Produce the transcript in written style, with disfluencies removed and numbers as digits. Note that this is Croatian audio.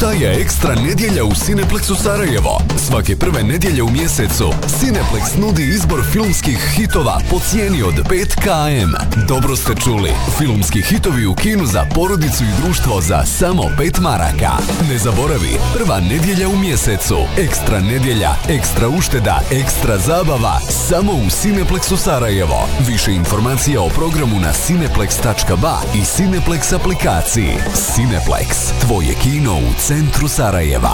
Ta je ekstra nedjelja u Cineplexu Sarajevo. Svake prve nedjelje u mjesecu Cineplex nudi izbor filmskih hitova po cijeni od 5 km. Dobro ste čuli, filmski hitovi u kinu za porodicu i društvo za samo 5 maraka. Ne zaboravi, prva nedjelja u mjesecu. Ekstra nedjelja, ekstra ušteda, ekstra zabava, samo u Cineplexu Sarajevo. Više informacija o programu na cineplex.ba i Cineplex aplikaciji. Cineplex, tvoje kino u centru Sarajeva.